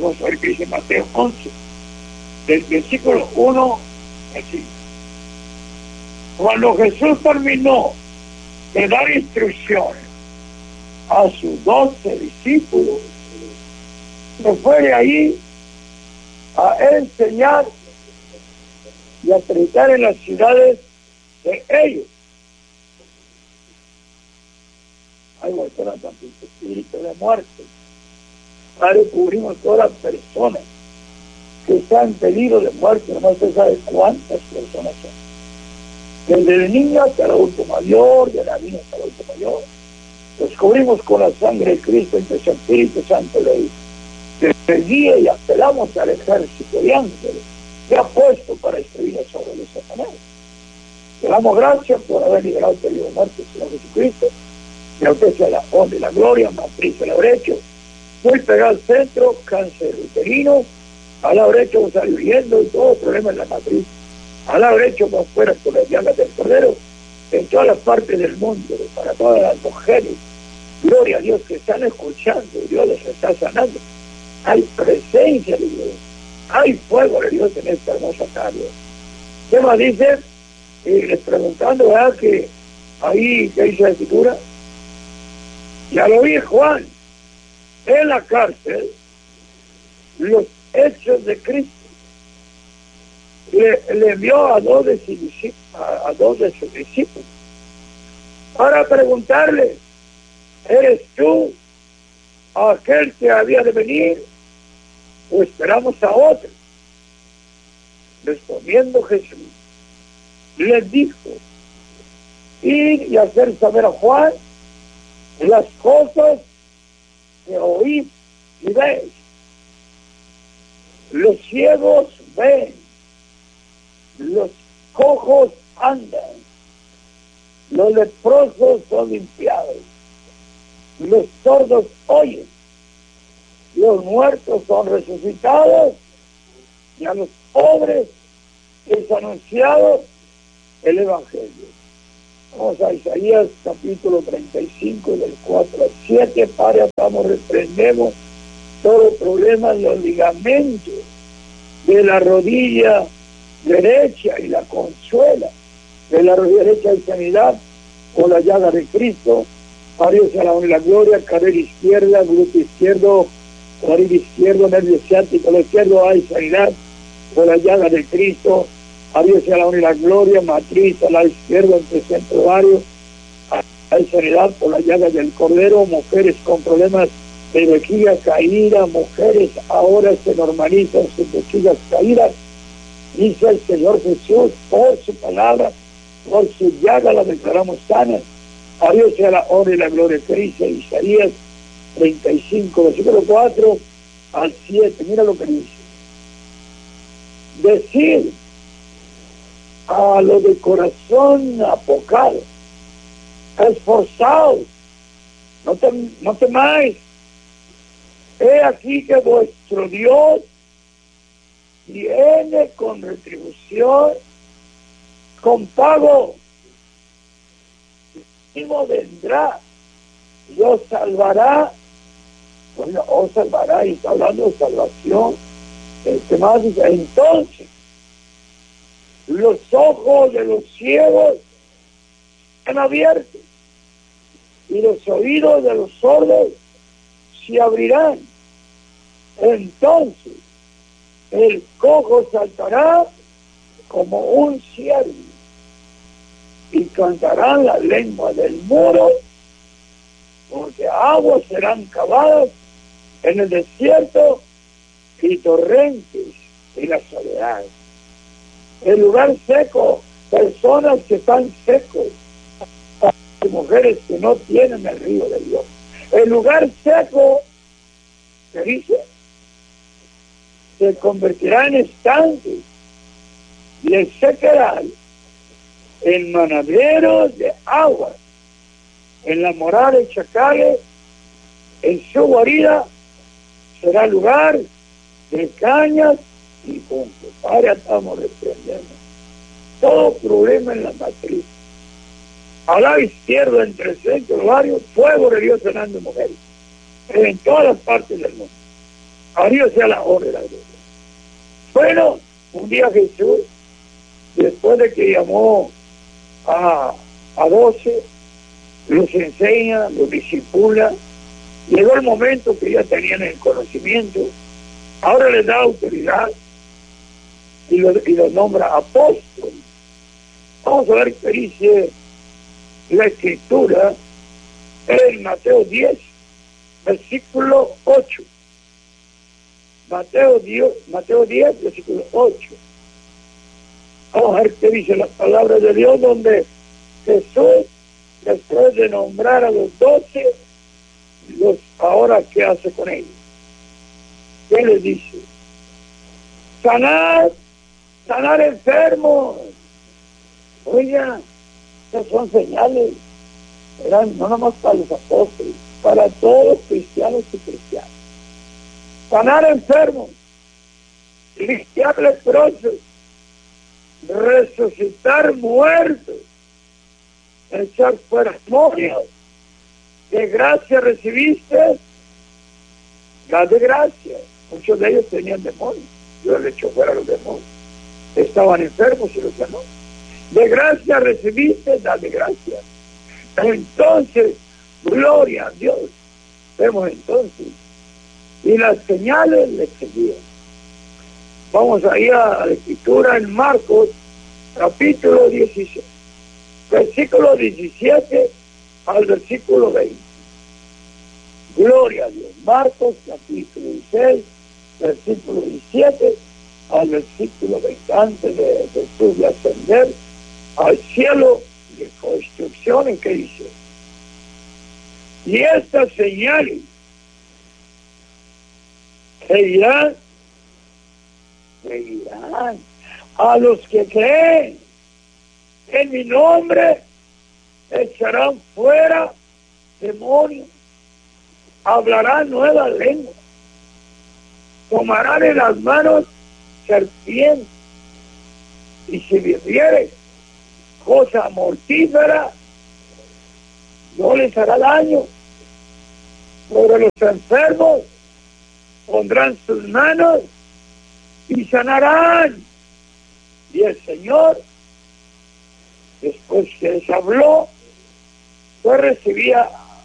Vamos a ver qué dice Mateo 11, del versículo 1 así. Cuando Jesús terminó de dar instrucciones a sus 12 discípulos, se fue de ahí a enseñar y a predicar en las ciudades de ellos. Hay vuelta también espíritu de muerte. Padre, cubrimos todas las personas que están en peligro de muerte. No se sabe cuántas personas son. Desde el niño hasta el adulto mayor, de la niña hasta el adulto mayor. Los cubrimos con la sangre de Cristo, en que su Espíritu Santo le guía, y apelamos al ejército de ángeles que ha puesto para destruir sobre los Satanás. Le damos gracias por haber liberado el peligro de muerte, Señor Jesucristo. Y a usted sea la honra y la gloria, matriz del Laurecho. Muy pegado al centro, cáncer uterino, al Laurecho salió huyendo y todo problema en la matriz. Al Laurecho va afuera por las llagas del Cordero, en todas las partes del mundo, para todas las mujeres. Gloria a Dios que están escuchando, Dios les está sanando. Hay presencia de Dios, hay fuego de Dios en esta hermosa tarde. ¿Qué más dice? Les preguntando, ¿verdad? Que ahí, ¿qué dice la Escritura? Ya lo vi Juan en la cárcel, los hechos de Cristo. Le envió a dos de sus discípulos para preguntarle, ¿eres tú aquel que había de venir o esperamos a otro? Respondiendo Jesús, les dijo, ir y hacer saber a Juan las cosas que oís y ves. Los ciegos ven, los cojos andan, los leprosos son limpiados, los sordos oyen, los muertos son resucitados, y a los pobres es anunciado el Evangelio. Vamos a Isaías capítulo 35, del 4 al 7. Padre, atamos, reprendemos todo problema en los ligamentos de la rodilla derecha y la consuela de la rodilla derecha hay sanidad con la llaga de Cristo. Padre, sea la honra y la gloria. Carrera izquierda, glúteo izquierdo, ovario izquierdo, nervio ciático, lo izquierdo hay sanidad con la llaga de Cristo. A Dios sea la honra y la gloria. Matriz al lado izquierdo, entre centro ovario, hay sanidad por la llaga del Cordero. Mujeres con problemas de vejiga caída, mujeres ahora se normalizan sus vejigas caídas. Dice el Señor Jesús, por su palabra, por su llaga la declaramos sana. A Dios sea la honra y la gloria. Que dice Isaías 35, versículo 4 al 7. Mira lo que dice. Decir a los de corazón apocado, esforzados, no temáis, he aquí que vuestro Dios viene con retribución, con pago, y no vendrá, y os salvará. Bueno, os salvará, y está hablando de salvación. Más dice, entonces los ojos de los ciegos están abiertos y los oídos de los sordos se abrirán. Entonces el cojo saltará como un ciervo y cantarán la lengua del muro, porque aguas serán cavadas en el desierto y torrentes en la soledad. El lugar seco, personas que están secos, mujeres que no tienen el río de Dios. El lugar seco, se dice, se convertirá en estanques, les secarán en manaderos de agua, en la morada de chacales, en su guarida será lugar de cañas y juntos. Ahora estamos reprendiendo todo problema en la matriz. Al lado izquierdo, entre el centro y el barrio, fuego de Dios sanando mujeres en todas las partes del mundo. A Dios sea la honra y la gloria. Bueno, un día Jesús, después de que llamó a 12, los enseña, los discipula, llegó el momento que ya tenían el conocimiento, ahora les da autoridad y los nombra apóstoles. Vamos a ver qué dice la Escritura en Mateo 10, versículo 8. Mateo 10, versículo 8. Vamos a ver qué dice la palabra de Dios, donde Jesús, después de nombrar a los 12, ahora ¿qué hace con ellos? ¿Qué les dice? Sanar enfermos. Oiga, estas son señales, eran no nomás para los apóstoles, para todos los cristianos y cristianas. Sanar enfermos, limpiar leprosos, resucitar muertos, echar fuera demonios. De gracia recibiste, da de gracia. Muchos de ellos tenían demonios, yo les echó fuera los demonios. Estaban enfermos y los sanó. De gracia recibiste, da de gracia. Entonces, gloria a Dios. Vemos entonces. Y las señales le seguían. Vamos ahí a la Escritura en Marcos, capítulo 16, versículo 17 al versículo 20. Gloria a Dios. Marcos, capítulo 16, versículo 17 al versículo 20. Antes de Jesús de ascender al cielo, de construcción, ¿qué dice? Y estas señales seguirán a los que creen en mi nombre, echarán fuera demonios, hablarán nuevas lenguas, tomarán en las manos serpientes, y si bebiere cosa mortífera, no les hará daño. Sobre los enfermos pondrán sus manos y sanarán. Y el Señor, después que les habló, fue recibido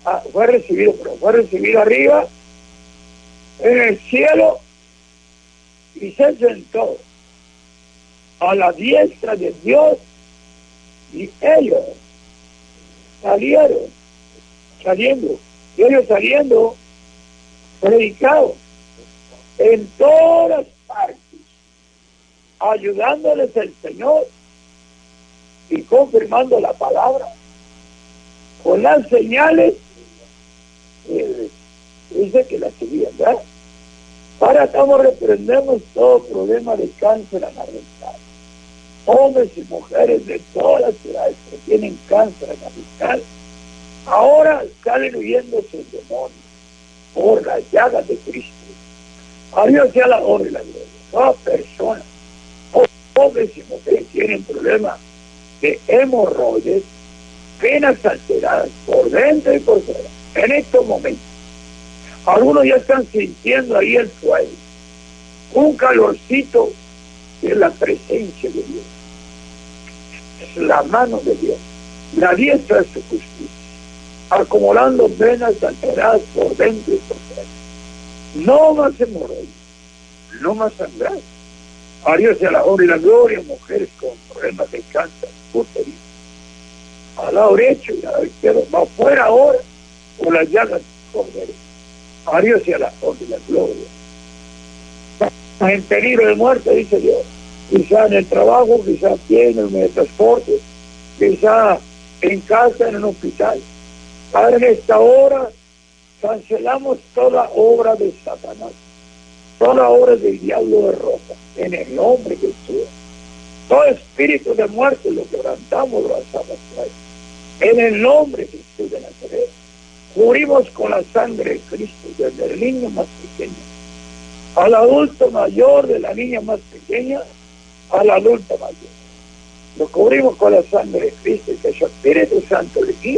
arriba en el cielo y se sentó a la diestra de Dios. Y ellos saliendo, predicados en todas partes, ayudándoles el Señor y confirmando la palabra con las señales, dice que las seguían, ¿verdad? Ahora estamos reprendemos todo problema de cáncer anal-rectal. Hombres y mujeres de todas las ciudades que tienen cáncer anal-rectal, ahora salen huyendo sus demonios por las llagas de Cristo. A Dios sea la honra y la gloria. Toda persona, hombres y mujeres tienen problemas de hemorroides, venas alteradas por dentro y por fuera. En estos momentos, algunos ya están sintiendo ahí el fuego, un calorcito de la presencia de Dios. Es la mano de Dios, la diestra de su justicia, acumulando venas alteradas por dentro y por fuera. No más hemorroides, no más sangrar. A Dios sea la honra y la gloria, mujeres con problemas de cáncer, útero, al lado derecho y al lado izquierdo, va fuera ahora, o las llagas cordero. A Dios sea la honra y la gloria. En peligro de muerte, dice Dios, quizá en el trabajo, quizá aquí en el medio de transporte, quizá en casa, en un hospital. Padre, en esta hora cancelamos toda obra de Satanás, toda obra del diablo de roca, en el nombre de Jesús. Todo espíritu de muerte lo quebrantamos, lo alzamos fuera. En el nombre de Jesús de Nazaret, cubrimos con la sangre de Cristo, desde el niño más pequeño al adulto mayor, de la niña más pequeña al adulto mayor. Lo cubrimos con la sangre de Cristo y que su Espíritu Santo le guíe.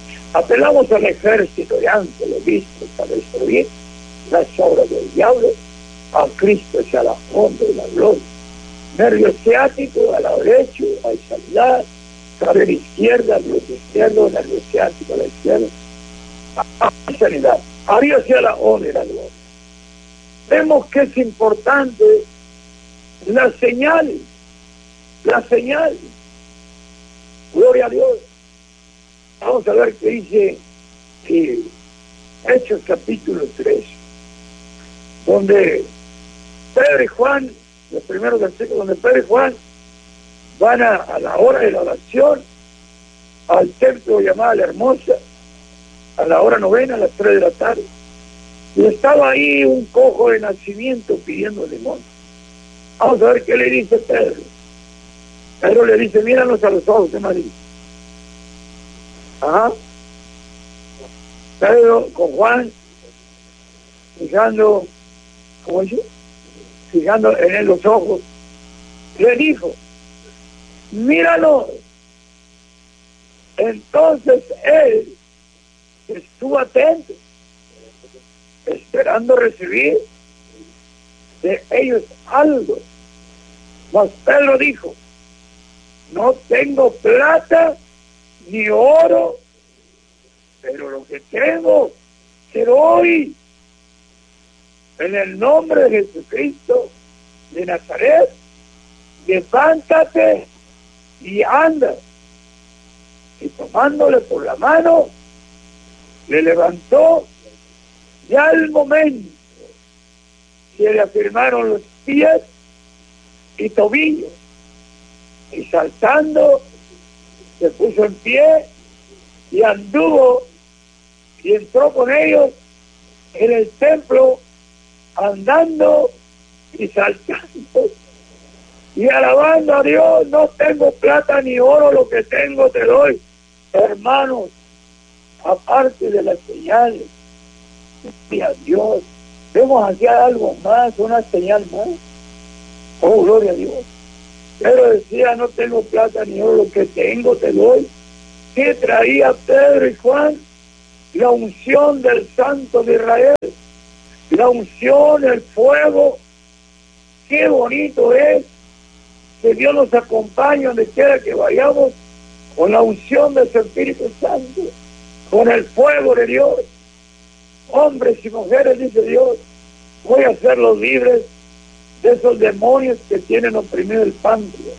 Apelamos al ejército de ángeles vistos para destruir las obras del diablo A Cristo sea la honra y la gloria. Nervio ciático al lado derecho, hay sanidad. Cadera izquierda, glúteo izquierdo, nervio ciático a la izquierda. Hay sanidad. A Dios sea la honra y la gloria. Vemos que es importante las señales. Las señales. Gloria a Dios. Vamos a ver qué dice Hechos capítulo 3, donde Pedro y Juan, los primeros versículos, donde Pedro y Juan van a la hora de la oración al templo llamado La Hermosa, a la hora novena, a las 3 de la tarde, y estaba ahí un cojo de nacimiento pidiendo limón. Vamos a ver qué le dice Pedro. Pedro le dice, míranos a los ojos de María. Ajá. Pedro con Juan, fijando, ¿cómo dice? Fijando en él los ojos, le dijo, míranos. Entonces él estuvo atento, esperando recibir de ellos algo. Mas Pedro dijo, no tengo plata ni oro, pero lo que tengo te doy. En el nombre de Jesucristo de Nazaret, levántate y anda. Y tomándole por la mano, le levantó, y al momento se le afirmaron los pies y tobillos, y saltando se puso en pie y anduvo y entró con ellos en el templo, andando y saltando y alabando a Dios. No tengo plata ni oro, lo que tengo te doy. Hermanos, aparte de las señales, y a Dios, vemos aquí algo más, una señal más. Oh, gloria a Dios. Pero decía, no tengo plata ni oro, lo que tengo te doy. ¿Qué traía Pedro y Juan? La unción del Santo de Israel, la unción, el fuego. Qué bonito es que Dios nos acompañe donde quiera que vayamos, con la unción de su Espíritu Santo, con el fuego de Dios. Hombres y mujeres, dice Dios, voy a hacerlos libres de esos demonios que tienen oprimido el páncreas.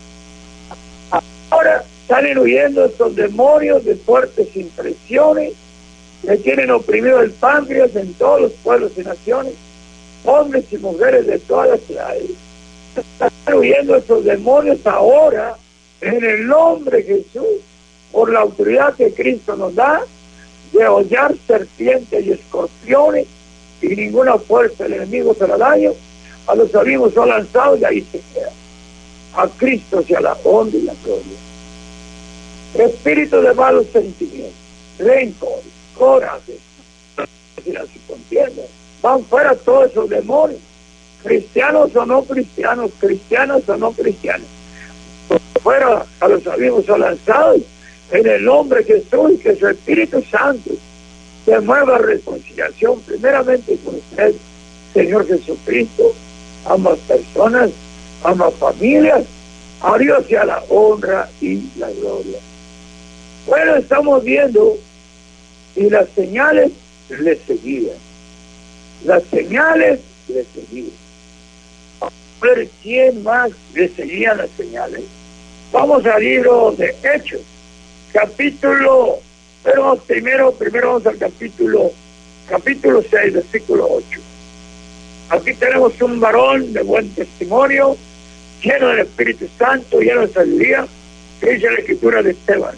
Ahora salen huyendo estos demonios de fuertes impresiones que tienen oprimido el páncreas en todos los pueblos y naciones. Hombres y mujeres de todas las edades están huyendo esos demonios ahora en el nombre de Jesús, por la autoridad que Cristo nos da de hollar serpientes y escorpiones, y ninguna fuerza del enemigo será daño. A los abismos son lanzados y ahí se quedan. A Cristo sea la honra y la gloria. Espíritu de malos sentimientos, rencor, coraje y las contiendas, van fuera todos esos demonios, cristianos o no cristianos, cristianos o no cristianos. Fuera a los abismos son lanzados en el nombre de Jesús, y que su Espíritu Santo se mueva a reconciliación primeramente con usted, Señor Jesucristo, ambas personas, ambas familias. A Dios sea la honra y la gloria. Bueno, estamos viendo y las señales le seguían. Las señales le seguían. A ver quién más le seguían las señales. Vamos al libro de Hechos, capítulo, pero primero vamos al capítulo 6, versículo 8. Aquí tenemos un varón de buen testimonio, lleno del Espíritu Santo, lleno de sabiduría, que dice la escritura de Esteban.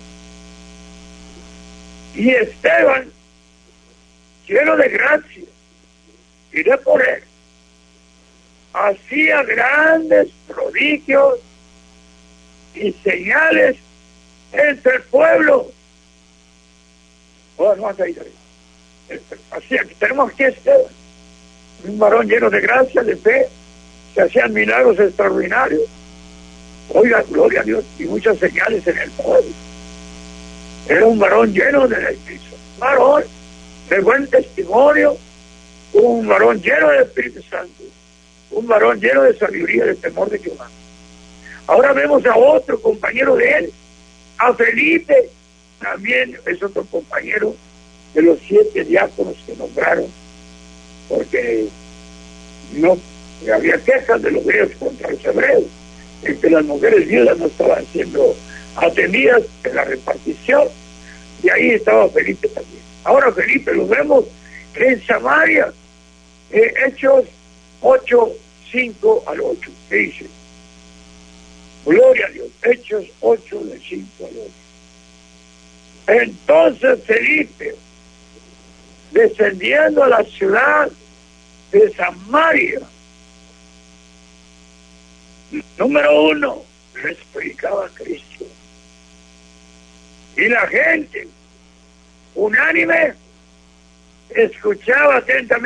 Y Esteban, lleno de gracia y de poder, hacía grandes prodigios y señales entre el pueblo. Bueno, más ahí. Así que tenemos aquí a Esteban, un varón lleno de gracia, de fe, se hacían milagros extraordinarios. Oiga, gloria a Dios, y muchas señales en el pueblo. Era un varón lleno de Espíritu, un varón de buen testimonio, un varón lleno del Espíritu Santo. un varón lleno de sabiduría, de temor de Jehová. Ahora vemos a otro compañero de él, a Felipe, también es otro compañero de los 7 diáconos que nombraron, porque no había quejas de los griegos contra los hebreos, en que las mujeres viudas no estaban siendo atendidas en la repartición, y ahí estaba Felipe también. Ahora Felipe lo vemos en Samaria, Hechos 8, 5 al 8, ¿qué dice? Gloria a Dios, Hechos 8, de 5 al 8. Entonces Felipe, descendiendo a la ciudad de Samaria, número 1, les predicaba a Cristo. Y la gente, unánime, escuchaba atentamente